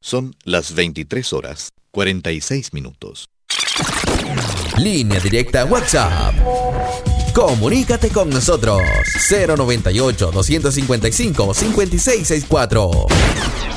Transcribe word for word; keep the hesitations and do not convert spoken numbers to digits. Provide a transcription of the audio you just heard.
Son las veintitrés horas, cuarenta y seis minutos. Línea directa WhatsApp. Comunícate con nosotros. cero noventa y ocho, doscientos cincuenta y cinco, cincuenta y seis sesenta y cuatro.